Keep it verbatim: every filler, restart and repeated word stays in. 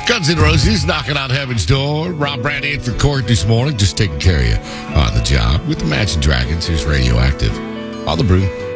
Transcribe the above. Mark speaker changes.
Speaker 1: Guns N' Roses knocking on heaven's door. Rob Brandy in for Court this morning, just taking care of you on the job with Imagine Dragons. Here's Radioactive on the Brew.